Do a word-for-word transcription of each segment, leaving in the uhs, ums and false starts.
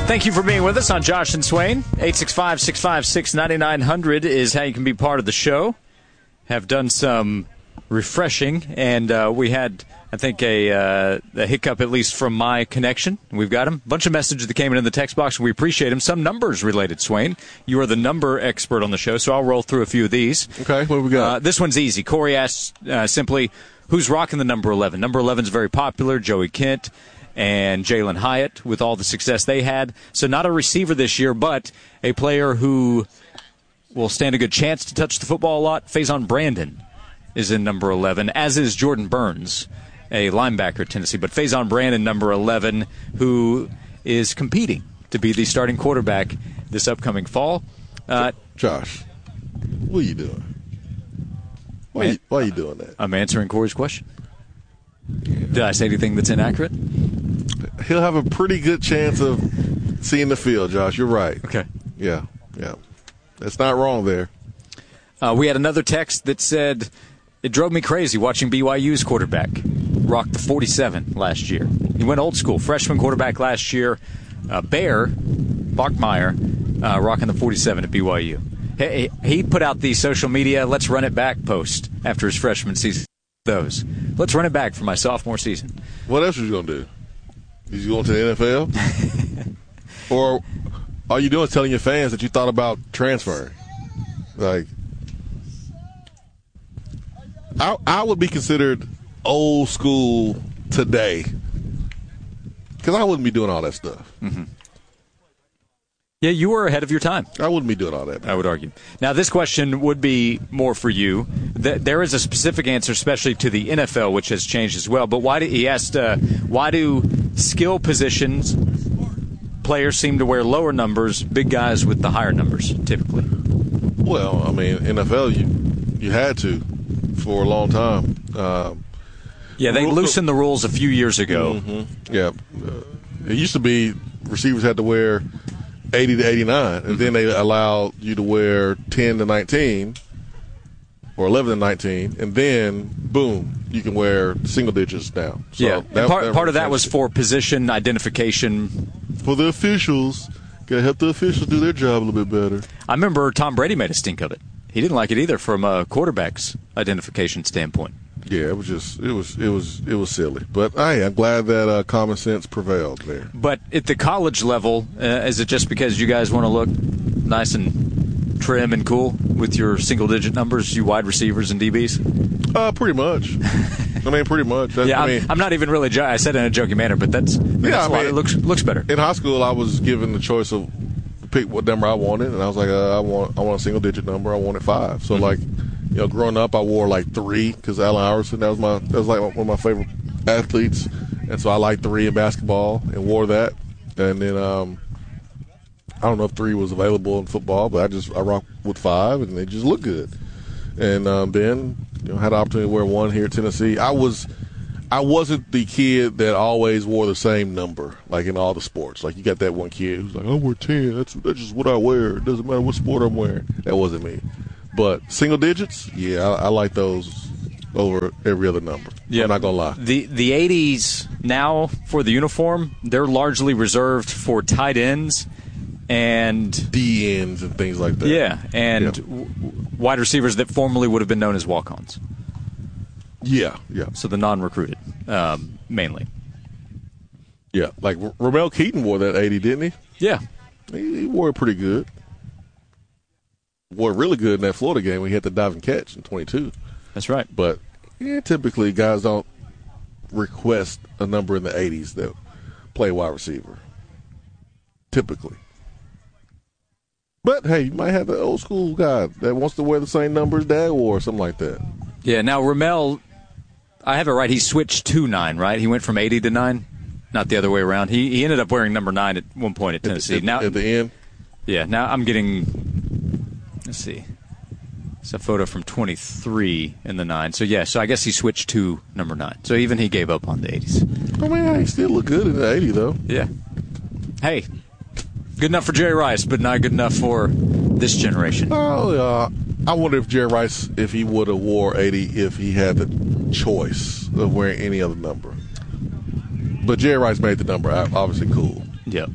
Thank you for being with us on Josh and Swain. eight six five, six five six, nine nine zero zero is how you can be part of the show. Have done some refreshing, and uh, we had, I think, a, uh, a hiccup, at least from my connection. We've got them. A bunch of messages that came in in the text box, and we appreciate them. Some numbers related, Swain. You are the number expert on the show, so I'll roll through a few of these. Okay, what do we got? Uh, this one's easy. Corey asks uh, simply, who's rocking the number eleven? Number eleven is very popular. Joey Kent and Jalen Hyatt, with all the success they had. So not a receiver this year, but a player who will stand a good chance to touch the football a lot. Faison Brandon is in number eleven, as is Jordan Burns, a linebacker at Tennessee. But Faison Brandon, number eleven, who is competing to be the starting quarterback this upcoming fall. Uh, Josh, what are you doing? Why, are you, why are you doing that? I'm answering Corey's question. Did I say anything that's inaccurate? He'll have a pretty good chance of seeing the field, Josh. You're right. Okay. Yeah, yeah. That's not wrong there. Uh, we had another text that said, it drove me crazy watching B Y U's quarterback rock the forty-seven last year. He went old school. Freshman quarterback last year, uh, Bear Bachmeier, uh, rocking the forty-seven at B Y U. He, he put out the social media, let's run it back post after his freshman season. Those. Let's run it back for my sophomore season. What else are you going to do? Is you going to the N F L? Or all you doing is telling your fans that you thought about transferring? Like, I, I would be considered old school today because I wouldn't be doing all that stuff. Mm-hmm. Yeah, you were ahead of your time. I wouldn't be doing all that. I would argue. Now, this question would be more for you. There is a specific answer, especially to the N F L, which has changed as well. But why do, he asked, uh, why do skill positions players seem to wear lower numbers, big guys with the higher numbers, typically? Well, I mean, N F L, you you had to for a long time. Uh, yeah, they loosened the rules a few years ago. Mm-hmm. Yeah. Uh, it used to be receivers had to wear eighty to eighty-nine, and mm-hmm. then they allowed you to wear ten to nineteen or eleven to nineteen, and then, boom, you can wear single digits now. So yeah, that, part, that part of that was for position identification. For the officials. Got to help the officials do their job a little bit better. I remember Tom Brady made a stink of it. He didn't like it either from a quarterback's identification standpoint. Yeah, it was just it was it was it was silly, but hey, I'm glad that uh, common sense prevailed there. But at the college level, uh, is it just because you guys want to look nice and trim and cool with your single-digit numbers, you wide receivers and D Bs? Uh, pretty much. I mean, pretty much. That's, yeah, I I'm, mean, I'm not even really. Jo- I said it in a joking manner, but that's, that's yeah, a lot. I mean, it looks looks better. In high school, I was given the choice of pick what number I wanted, and I was like, uh, I want I want a single-digit number. I wanted five. So mm-hmm. like. You know, growing up, I wore like three because Allen Iverson, that was my that was like one of my favorite athletes, and so I liked three in basketball and wore that. And then um, I don't know if three was available in football, but I just I rocked with five, and they just look good. And um, then you know, had the opportunity to wear one here at Tennessee. I was I wasn't the kid that always wore the same number, like in all the sports. Like you got that one kid who's like, I wear ten. That's that's just what I wear. It doesn't matter what sport I'm wearing. That wasn't me. But single digits, yeah, I, I like those over every other number. Yeah, I'm not gonna lie. The the eighties now for the uniform, they're largely reserved for tight ends and D ends and things like that. Yeah, and yeah. W- wide receivers that formerly would have been known as walk-ons. Yeah, yeah. So the non-recruited, um, mainly. Yeah, like R- Ramel Keaton wore that eighty, didn't he? Yeah, he, he wore it pretty good. Wore really good in that Florida game when he had the dive and catch in twenty-two. That's right. But yeah, typically guys don't request a number in the eighties that play wide receiver. Typically. But, hey, you might have an old school guy that wants to wear the same number as Dad wore or something like that. Yeah, now Ramel, I have it right, he switched to nine, right? He went from eighty to nine, not the other way around. He he ended up wearing number nine at one point at Tennessee. At, now at the end? Yeah, now I'm getting, let's see, it's a photo from twenty-three in the nine. So, yeah, so I guess he switched to number nine. So even he gave up on the eighties. I mean, he still look good in the eighty, though. Yeah. Hey, good enough for Jerry Rice, but not good enough for this generation. Oh, uh, I wonder if Jerry Rice, if he would have wore eighty if he had the choice of wearing any other number. But Jerry Rice made the number obviously cool. Yep.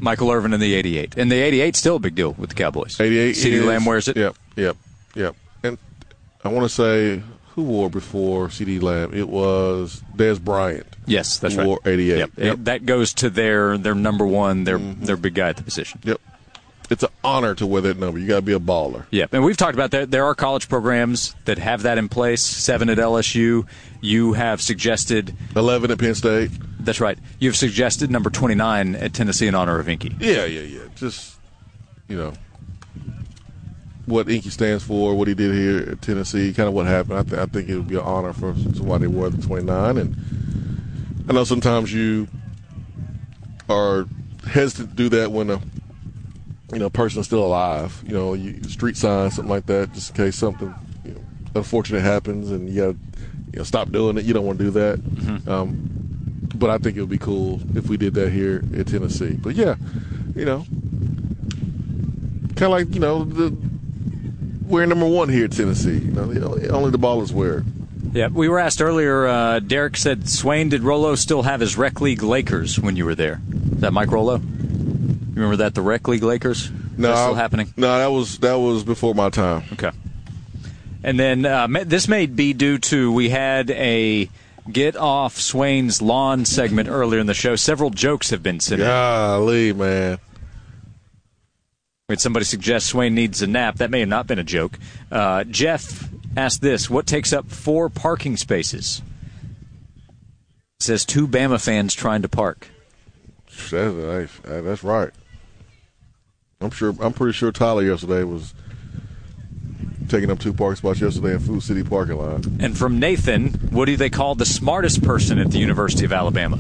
Michael Irvin in the eighty-eight. And the eighty-eight still a big deal with the Cowboys. eighty-eight CeeDee is, Lamb wears it. Yep, yep, yep. And I want to say, who wore before CeeDee Lamb? It was Dez Bryant. Yes, that's who right. wore eighty-eight. Yep. Yep. That goes to their their number one, their mm-hmm. their big guy at the position. Yep. It's an honor to wear that number. You got to be a baller. Yeah, and we've talked about that. There are college programs that have that in place. Seven at L S U. You have suggested eleven at Penn State. That's right. You've suggested number twenty-nine at Tennessee in honor of Inky. Yeah, yeah, yeah. Just, you know, what Inky stands for, what he did here at Tennessee, kind of what happened. I, th- I think it would be an honor for somebody to wear the twenty-nine. And I know sometimes you are hesitant to do that when a you know, person is still alive, you know, you, street sign, something like that, just in case something you know, unfortunate happens and you got to you know, stop doing it. You don't want to do that. Mm-hmm. Um, but I think it would be cool if we did that here at Tennessee. But, yeah, you know, kind of like, you know, the we're number one here at Tennessee. You know, you know only the ballers wear it. Yeah, we were asked earlier, uh, Derek said, Swain, did Rollo still have his Rec League Lakers when you were there? Is that Mike Rollo? You remember that, the Rec League Lakers? No, Is that still happening? No, that was that was before my time. Okay. And then uh, this may be due to we had a Get Off Swain's Lawn segment earlier in the show. Several jokes have been sent in. Golly, man. We had somebody suggest Swain needs a nap. That may have not been a joke. Uh, Jeff asked this, what takes up four parking spaces? It says two Bama fans trying to park. That's, that's right. I'm sure. I'm pretty sure Tyler yesterday was taking up two parking spots yesterday in Food City parking lot. And from Nathan, what do they call the smartest person at the University of Alabama?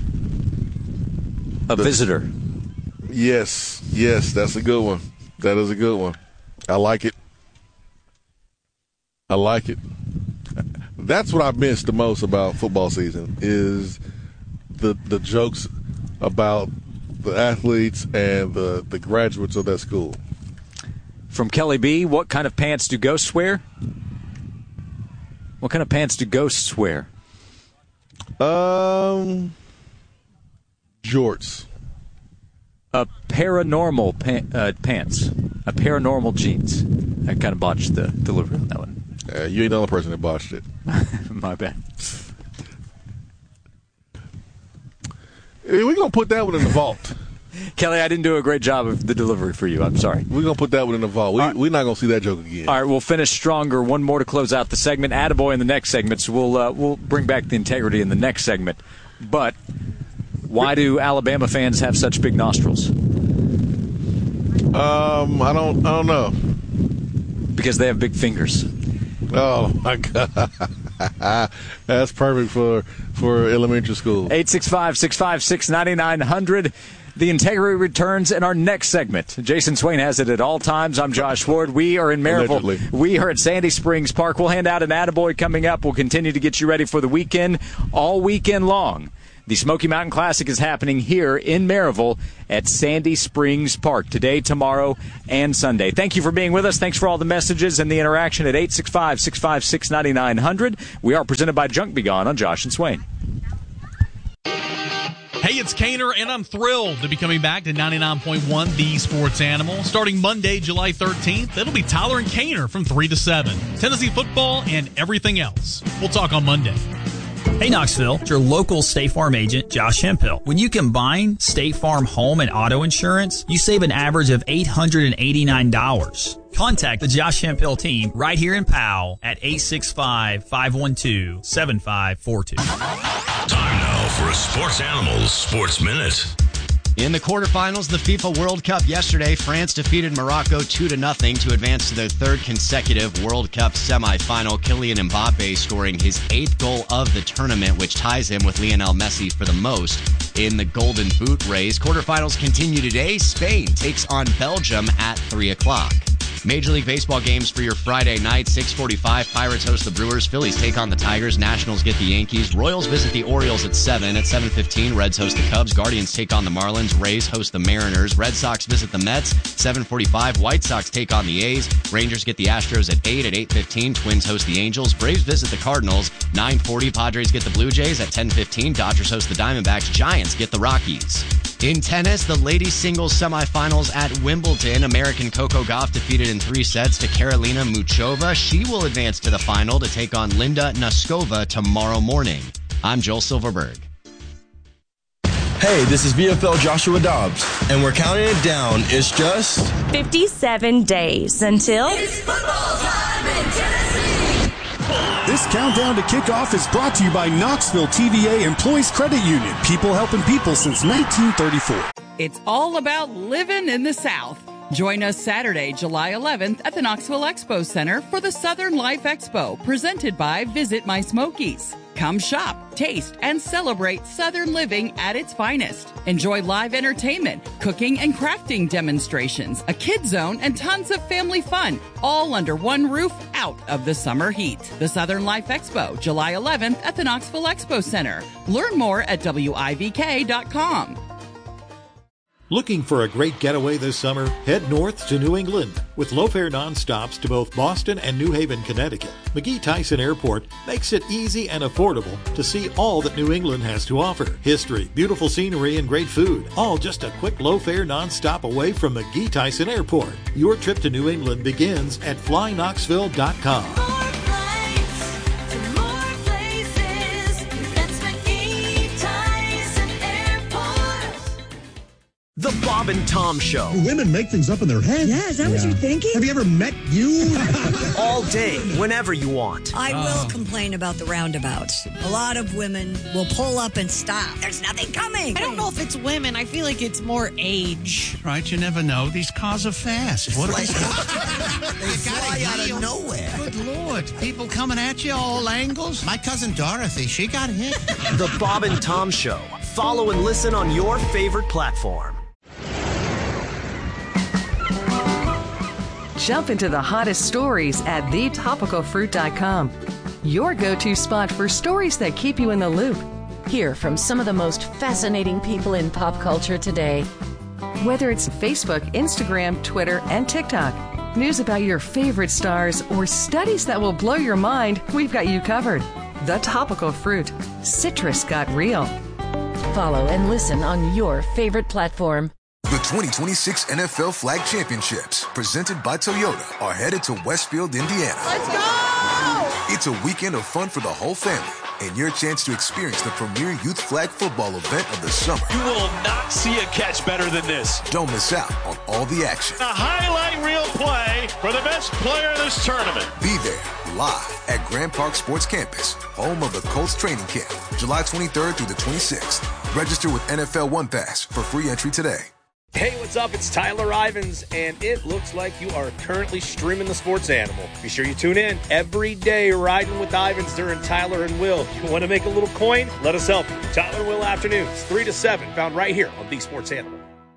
A the, visitor. Yes, yes, that's a good one. That is a good one. I like it. I like it. That's what I miss the most about football season is the the jokes about the athletes and the, the graduates of that school. From Kelly B., what kind of pants do ghosts wear? What kind of pants do ghosts wear? Um, jorts. A paranormal pa- uh, pants. A paranormal jeans. I kind of botched the delivery on that one. Uh, you ain't the only person that botched it. My bad. We're going to put that one in the vault. Kelly, I didn't do a great job of the delivery for you. I'm sorry. We're going to put that one in the vault. We, right. We're not going to see that joke again. All right, we'll finish stronger. One more to close out the segment. Attaboy in the next segment, so we'll, uh, we'll bring back the integrity in the next segment. But why do Alabama fans have such big nostrils? Um, I don't, I don't know. Because they have big fingers. Oh, my God. That's perfect for for elementary school. eight six five, six five six, nine nine zero zero. The integrity returns in our next segment. Jason Swain has it at all times. I'm Josh Ward. We are in Maryville. Allegedly. We are at Sandy Springs Park. We'll hand out an attaboy coming up. We'll continue to get you ready for the weekend all weekend long. The Smoky Mountain Classic is happening here in Maryville at Sandy Springs Park today, tomorrow, and Sunday. Thank you for being with us. Thanks for all the messages and the interaction at eight six five, six five six, nine nine zero zero. We are presented by Junk Be Gone on Josh and Swain. Hey, it's Kaner, and I'm thrilled to be coming back to ninety-nine point one The Sports Animal. Starting Monday, July thirteenth, it'll be Tyler and Kaner from three to seven. Tennessee football and everything else. We'll talk on Monday. Hey, Knoxville, it's your local State Farm agent, Josh Hemphill. When you combine State Farm home and auto insurance, you save an average of eight hundred eighty-nine dollars. Contact the Josh Hemphill team right here in Powell at eight six five, five one two, seven five four two. Time now for a Sports Animals Sports Minute. In the quarterfinals of the FIFA World Cup yesterday, France defeated Morocco two to nothing to advance to their third consecutive World Cup semifinal. Kylian Mbappe scoring his eighth goal of the tournament, which ties him with Lionel Messi for the most in the Golden Boot race. Quarterfinals continue today. Spain takes on Belgium at three o'clock. Major League Baseball games for your Friday night, six forty-five, Pirates host the Brewers, Phillies take on the Tigers, Nationals get the Yankees, Royals visit the Orioles at seven, at seven fifteen, Reds host the Cubs, Guardians take on the Marlins, Rays host the Mariners, Red Sox visit the Mets, seven forty-five, White Sox take on the A's, Rangers get the Astros at eight, at eight fifteen, Twins host the Angels, Braves visit the Cardinals, nine forty, Padres get the Blue Jays, at ten fifteen, Dodgers host the Diamondbacks, Giants get the Rockies. In tennis, the ladies singles semifinals at Wimbledon. American Coco Gauff defeated in three sets to Karolina Muchova. She will advance to the final to take on Linda Noskova tomorrow morning. I'm Joel Silverberg. Hey, this is V F L Joshua Dobbs, and we're counting it down. It's just fifty-seven days until it's football time in Tennessee. This countdown to kickoff is brought to you by Knoxville T V A Employees Credit Union. People helping people since nineteen thirty-four. It's all about living in the South. Join us Saturday, July eleventh at the Knoxville Expo Center for the Southern Life Expo, presented by Visit My Smokies. Come shop, taste, and celebrate Southern living at its finest. Enjoy live entertainment, cooking and crafting demonstrations, a kid zone, and tons of family fun, all under one roof out of the summer heat. The Southern Life Expo, July eleventh at the Knoxville Expo Center. Learn more at W I V K dot com. Looking for a great getaway this summer? Head north to New England with low-fare nonstops to both Boston and New Haven, Connecticut. McGee-Tyson Airport makes it easy and affordable to see all that New England has to offer. History, beautiful scenery, and great food, all just a quick low-fare nonstop away from McGee-Tyson Airport. Your trip to New England begins at fly knoxville dot com. The Bob and Tom Show. Women make things up in their heads. Yeah, is that yeah. what you're thinking? Have you ever met you? All day, whenever you want. I will oh. complain about the roundabouts. A lot of women will pull up and stop. There's nothing coming. I don't know if it's women. I feel like it's more age. Right, you never know. These cars are fast. What they fly out of nowhere. Good Lord. People coming at you all angles. My cousin Dorothy, she got hit. The Bob and Tom Show. Follow and listen on your favorite platform. Jump into the hottest stories at the topical fruit dot com. Your go-to spot for stories that keep you in the loop. Hear from some of the most fascinating people in pop culture today. Whether it's Facebook, Instagram, Twitter, and TikTok, news about your favorite stars, or studies that will blow your mind, we've got you covered. The Topical Fruit. Citrus got real. Follow and listen on your favorite platform. The twenty twenty-six N F L Flag Championships, presented by Toyota, are headed to Westfield, Indiana. Let's go! It's a weekend of fun for the whole family and your chance to experience the premier youth flag football event of the summer. You will not see a catch better than this. Don't miss out on all the action. A highlight reel play for the best player in this tournament. Be there live at Grand Park Sports Campus, home of the Colts training camp, July twenty-third through the twenty-sixth. Register with N F L One Pass for free entry today. Hey, what's up? It's Tyler Ivins, and it looks like you are currently streaming the Sports Animal. Be sure you tune in every day, riding with Ivins during Tyler and Will. You want to make a little coin? Let us help you. Tyler and Will Afternoons, three to seven, found right here on The Sports Animal.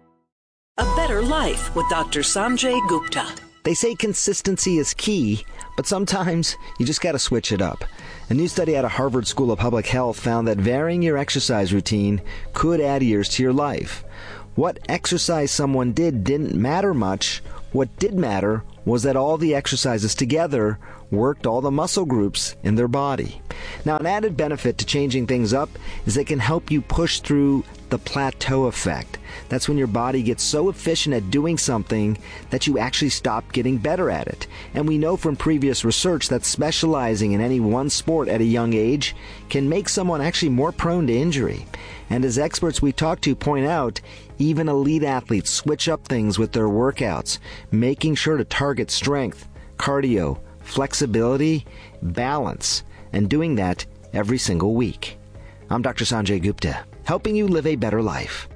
A Better Life with Doctor Sanjay Gupta. They say consistency is key, but sometimes you just got to switch it up. A new study out of Harvard School of Public Health found that varying your exercise routine could add years to your life. What exercise someone did didn't matter much. What did matter was that all the exercises together worked all the muscle groups in their body. Now, an added benefit to changing things up is they can help you push through the plateau effect. That's when your body gets so efficient at doing something that you actually stop getting better at it. And we know from previous research that specializing in any one sport at a young age can make someone actually more prone to injury. And as experts we talk to point out, even elite athletes switch up things with their workouts, making sure to target strength, cardio, flexibility, balance, and doing that every single week. I'm Doctor Sanjay Gupta, helping you live a better life.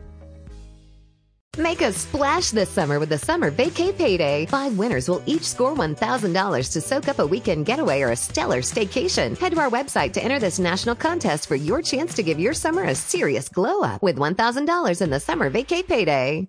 Make a splash this summer with the Summer Vacay Payday. Five winners will each score one thousand dollars to soak up a weekend getaway or a stellar staycation. Head to our website to enter this national contest for your chance to give your summer a serious glow up with one thousand dollars in the Summer Vacay Payday.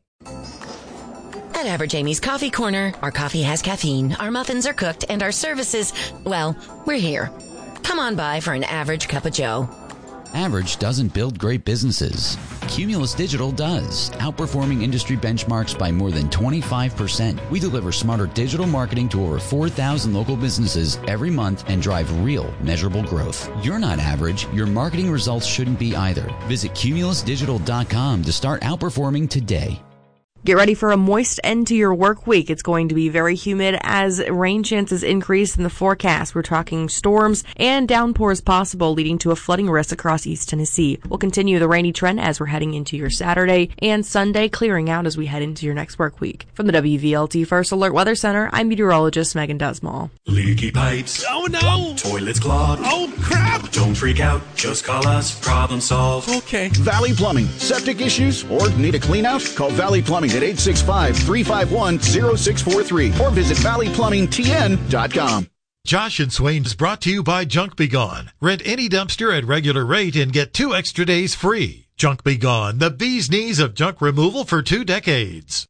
At Average Amy's Coffee Corner, our coffee has caffeine, our muffins are cooked, and our services, well, we're here. Come on by for an average cup of joe. Average doesn't build great businesses. Cumulus Digital does, outperforming industry benchmarks by more than twenty-five percent. We deliver smarter digital marketing to over four thousand local businesses every month and drive real, measurable growth. You're not average. Your marketing results shouldn't be either. Visit cumulus digital dot com to start outperforming today. Get ready for a moist end to your work week. It's going to be very humid as rain chances increase in the forecast. We're talking storms and downpours possible, leading to a flooding risk across East Tennessee. We'll continue the rainy trend as we're heading into your Saturday and Sunday, clearing out as we head into your next work week. From the W V L T First Alert Weather Center, I'm meteorologist Megan Dusmall. Leaky pipes. Oh no! Toilets clogged. Oh crap! Don't freak out. Just call us. Problem solved. Okay. Valley Plumbing. Septic issues or need a clean out? Call Valley Plumbing at eight six five, three five one, zero six four three or visit valley plumbing t n dot com. Josh and Swain is brought to you by Junk Be Gone. Rent any dumpster at regular rate and get two extra days free. Junk Be Gone, the bee's knees of junk removal for two decades.